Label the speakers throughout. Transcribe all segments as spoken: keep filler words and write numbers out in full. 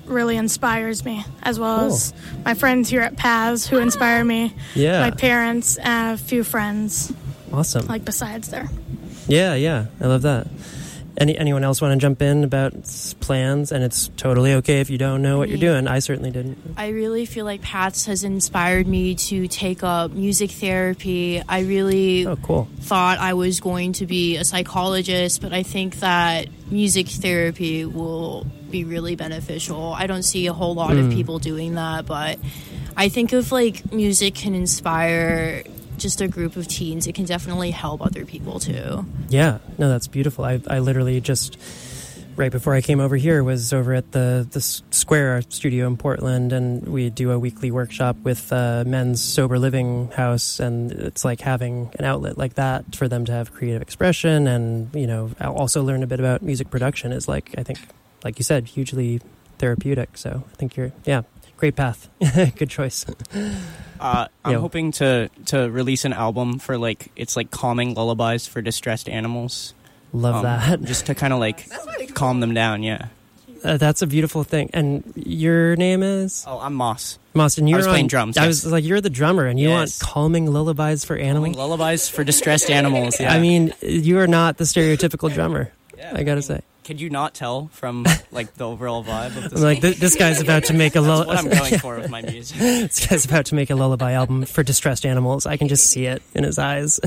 Speaker 1: really inspires me, as well
Speaker 2: Cool.
Speaker 1: as my friends here at Paz who inspire me,
Speaker 2: Yeah.
Speaker 1: my parents, and a few friends,
Speaker 2: Awesome.
Speaker 1: like besides there.
Speaker 2: Yeah, yeah. I love that. Any Anyone else want to jump in about s- plans? And it's totally okay if you don't know what you're doing. I certainly didn't.
Speaker 3: I really feel like Pats has inspired me to take up music therapy. I really
Speaker 2: Oh, cool.
Speaker 3: thought I was going to be a psychologist, but I think that music therapy will be really beneficial. I don't see a whole lot
Speaker 2: Mm.
Speaker 3: of people doing that, but I think if like music can inspire just a group of teens, it can definitely help other people too.
Speaker 2: Yeah, no, that's beautiful. I, I literally just, right before I came over here, was over at the, the S- Square studio in Portland, and we do a weekly workshop with uh, Men's Sober Living House, and it's like having an outlet like that for them to have creative expression and, you know, also learn a bit about music production is like, I think, like you said, hugely therapeutic. So I think you're, yeah, great path. Good choice.
Speaker 4: Uh, I'm
Speaker 2: Yo.
Speaker 4: hoping to, to release an album for like it's like calming lullabies for distressed animals.
Speaker 2: Love
Speaker 4: Um,
Speaker 2: that.
Speaker 4: Just to kind of like calm them down. Yeah.
Speaker 2: Uh, that's a beautiful thing. And your name is?
Speaker 4: Oh, I'm Moss.
Speaker 2: Moss, and you're
Speaker 4: was playing
Speaker 2: on-
Speaker 4: drums,
Speaker 2: I
Speaker 4: yes.
Speaker 2: was like, you're the drummer, and you
Speaker 4: Yes.
Speaker 2: want calming lullabies for animals.
Speaker 4: Calming lullabies for distressed animals. Yeah.
Speaker 2: I mean, you are not the stereotypical drummer.
Speaker 4: Yeah,
Speaker 2: I gotta
Speaker 4: mean,
Speaker 2: say.
Speaker 4: Could you not tell from like the overall vibe of
Speaker 2: I'm
Speaker 4: this?
Speaker 2: like, th- this guy's about to make a
Speaker 4: That's what I'm
Speaker 2: lullaby.
Speaker 4: going for with my music.
Speaker 2: This guy's about to make a lullaby album for distressed animals. I can just see it in his eyes.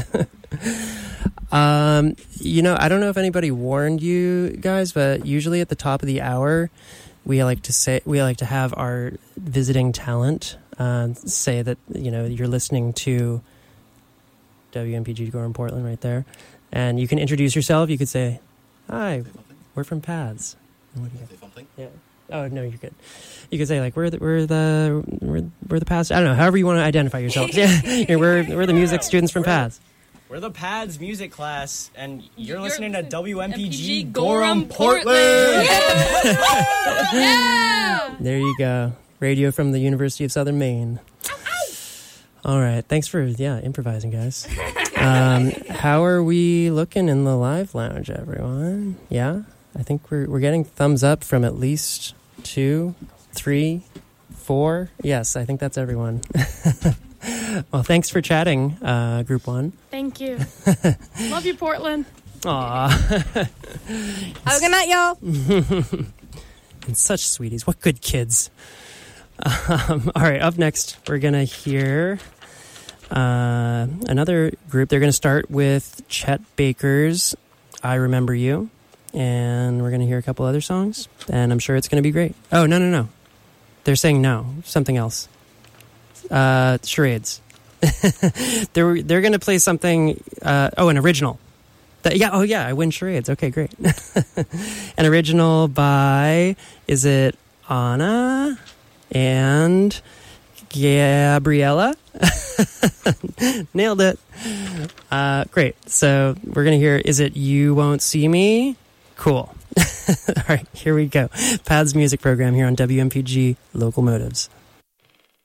Speaker 2: um, you know, I don't know if anybody warned you guys, but usually at the top of the hour, we like to say we like to have our visiting talent uh, say that, you know, you're listening to W M P G Gorham Portland right there, and you can introduce yourself. You could say, "Hi, we're from Paths." And what do you got?
Speaker 5: something?
Speaker 2: Yeah. Oh no, you're good. You could say like we're the we're the we're, we're the Paths. I don't know. However you want to identify yourselves. Yeah, yeah, we're we're the music students from Paths.
Speaker 4: We're the Pads music class, and you're,
Speaker 6: You're
Speaker 4: listening to W M P G
Speaker 6: M P G
Speaker 4: Gorham
Speaker 6: Gorham
Speaker 4: Portland.
Speaker 6: Yeah!
Speaker 2: There you go. Radio from the University of Southern Maine. All right. Thanks for yeah improvising, guys. Um, how are we looking in the live lounge, everyone? Yeah, I think we're we're getting thumbs up from at least two, three, four. Yes, I think that's everyone. Well, thanks for chatting, uh, Group One.
Speaker 1: Thank you. Love you, Portland.
Speaker 2: Aw.
Speaker 7: Have a good night, y'all.
Speaker 2: And such sweeties. What good kids. Um, all right, up next, we're going to hear uh, another group. They're going to start with Chet Baker's I Remember You. And we're going to hear a couple other songs. And I'm sure it's going to be great. Oh, no, no, no. They're saying no. Something else. Uh, charades. they're they're going to play something. Uh, oh, an original. That, yeah. Oh, yeah. I win charades. Okay, great. An original by, is it Anna and Gabriella? Nailed it. Uh, great. So we're going to hear, is it You Won't See Me? Cool. All right, here we go. Paths music program here on W M P G Local Motives.